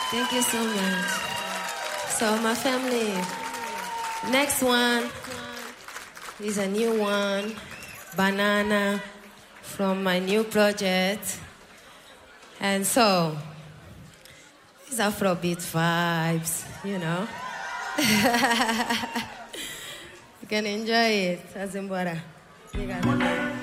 Thank you so much. So, my family, next one is a new one, Banana, from my new project. And so, it's Afrobeat vibes, you know. You can enjoy it. Azimbora. Obrigada.